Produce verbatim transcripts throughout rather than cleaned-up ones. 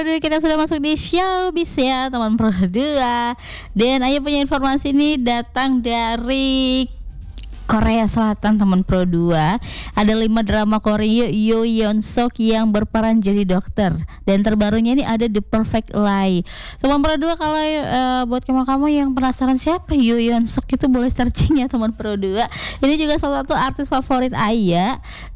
Aduh, kita sudah masuk di showbiz ya teman Pro dua. Dan Ayu punya informasi ini datang dari Korea Selatan teman Pro dua. Ada lima drama Korea Yoo Yeon Sok yang berperan jadi dokter. Dan terbarunya ini ada The Perfect Lie. Teman Pro dua, kalau uh, buat kamu-kamu yang penasaran siapa Yoo Yeon Sok itu boleh searching ya teman Pro dua. Ini juga salah satu artis favorit Aya.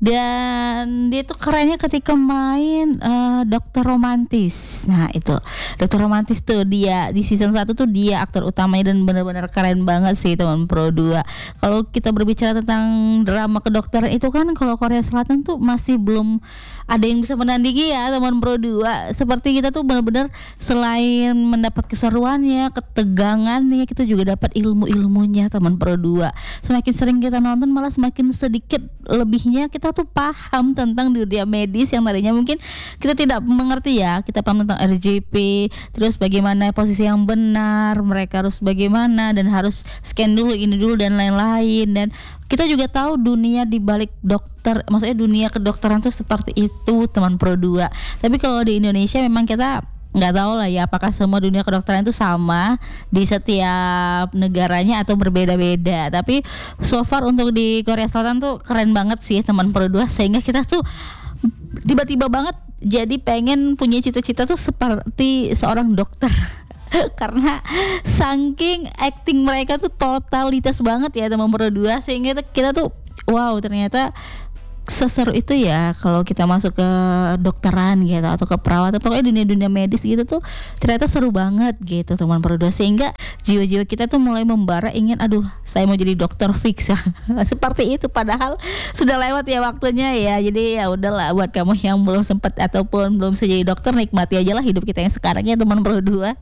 Dan dia tuh kerennya ketika main uh, dokter romantis. Nah itu dokter romantis tuh dia di season satu tuh dia aktor utamanya dan benar-benar keren banget sih teman Pro dua. Kalau kita berbicara tentang drama kedokteran itu kan kalau Korea Selatan tuh masih belum ada yang bisa menandingi ya teman Pro dua. Seperti kita tuh benar-benar selain mendapat keseruannya, ketegangannya, kita juga dapat ilmu-ilmunya teman Pro dua. Semakin sering kita nonton malah semakin sedikit lebihnya kita tuh paham tentang dunia medis yang tadinya mungkin kita tidak mengerti ya. Kita paham tentang R J P, terus bagaimana posisi yang benar, mereka harus bagaimana dan harus scan dulu ini dulu dan lain-lain. Dan kita juga tahu dunia di balik dokter, maksudnya dunia kedokteran tuh seperti itu teman Pro dua. Tapi kalau di Indonesia memang kita nggak tahu lah ya apakah semua dunia kedokteran itu sama di setiap negaranya atau berbeda-beda. Tapi so far untuk di Korea Selatan tuh keren banget sih teman Pro dua, sehingga kita tuh tiba-tiba banget jadi pengen punya cita-cita tuh seperti seorang dokter. Karena saking acting mereka tuh totalitas banget ya teman Pro dua, sehingga kita tuh wow, ternyata seseru itu ya kalau kita masuk ke dokteran gitu atau ke perawatan, pokoknya dunia-dunia medis gitu tuh ternyata seru banget gitu teman Pro dua, sehingga jiwa-jiwa kita tuh mulai membara ingin aduh saya mau jadi dokter fix ya. Seperti itu, padahal sudah lewat ya waktunya ya. Jadi ya udahlah, buat kamu yang belum sempat ataupun belum bisa jadi dokter, nikmati aja lah hidup kita yang sekarang ya teman Pro dua.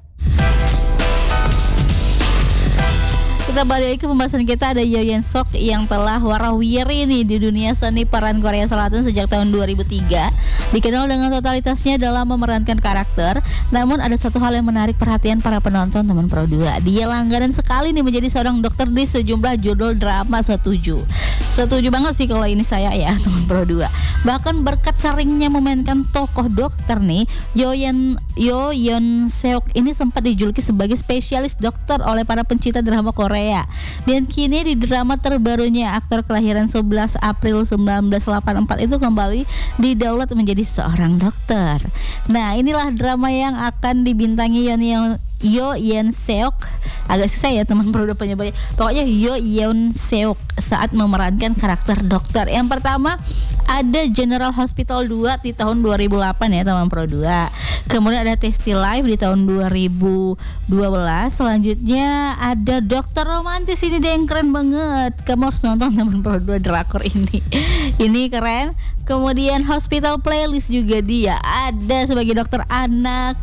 Kita balik lagi ke pembahasan kita. Ada Yoo Yeon Sok yang telah warawiri nih di dunia seni peran Korea Selatan sejak tahun dua ribu tiga. Dikenal dengan totalitasnya dalam memerankan karakter. Namun ada satu hal yang menarik perhatian para penonton teman Pro dua. Dia langganan sekali nih menjadi seorang dokter di sejumlah judul drama. Setuju Setuju banget sih kalau ini saya ya teman Pro dua. Bahkan berkat seringnya memainkan tokoh dokter nih, Yoo Yeon Yoo Yeon Seok ini sempat dijuluki sebagai spesialis dokter oleh para pencinta drama Korea. Dan kini di drama terbarunya, aktor kelahiran sebelas April seribu sembilan ratus delapan puluh empat itu kembali didaulat menjadi seorang dokter. Nah inilah drama yang akan dibintangi Yoo Yeon Yoo Yeon Seok. Agak susah ya teman Pro dua penyebabnya. Pokoknya Yoo Yeon Seok saat memerankan karakter dokter. Yang pertama ada General Hospital dua di tahun dua ribu delapan ya teman Pro dua. Kemudian ada Tasty Life di tahun dua ribu dua belas. Selanjutnya ada Dokter Romantis, ini deh yang keren banget. Kamu harus nonton teman Pro dua drakor ini. Ini keren. Kemudian Hospital Playlist juga dia ada sebagai dokter anak.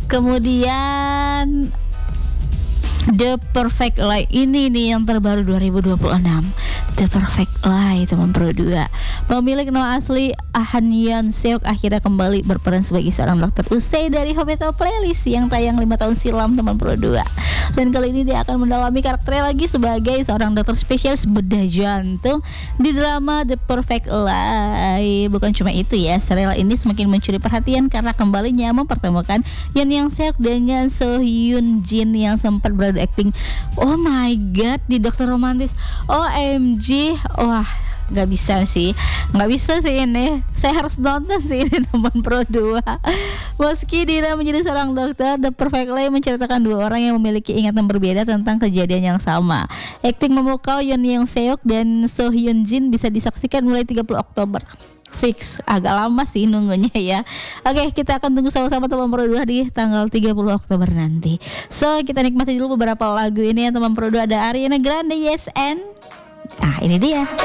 Kemudian The Perfect Lie ini nih yang terbaru dua ribu dua puluh enam. The Perfect Lie teman Pro dua. Pemilik nama asli Han Yeon Seok akhirnya kembali berperan sebagai seorang dokter usai dari Hospital Playlist yang tayang lima tahun silam teman Pro dua. Dan kali ini dia akan mendalami karakternya lagi sebagai seorang dokter spesialis bedah jantung di drama The Perfect Lie. Bukan cuma itu ya, serial ini semakin mencuri perhatian karena kembalinya mempertemukan Yeon Yeon Seok dengan So Hyun Jin yang sempat berada acting oh my god di Dokter Romantis. O M G, wah nggak bisa sih nggak bisa sih ini, saya harus nonton sih ini teman Pro dua. Meski dia menjadi seorang dokter, The Perfect Lie menceritakan dua orang yang memiliki ingatan berbeda tentang kejadian yang sama. Akting memukau Yeon Yeon Seok dan So Hyun Jin bisa disaksikan mulai tiga puluh Oktober. Fix, agak lama sih nunggunya ya. Oke, kita akan tunggu sama-sama teman Pro dua di tanggal tiga puluh Oktober nanti. So, kita nikmati dulu beberapa lagu ini ya teman Pro dua. Ada Ariana Grande, Yes and. Nah, ini dia.